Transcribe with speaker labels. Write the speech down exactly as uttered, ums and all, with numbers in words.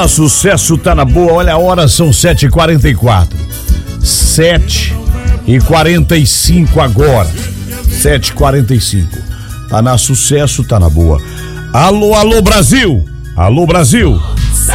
Speaker 1: Sucesso tá na boa, olha a hora, são sete e quarenta e quatro. sete e quarenta e cinco agora. sete e quarenta e cinco. Tá na Sucesso, tá na boa. Alô, alô, Brasil! Alô, Brasil!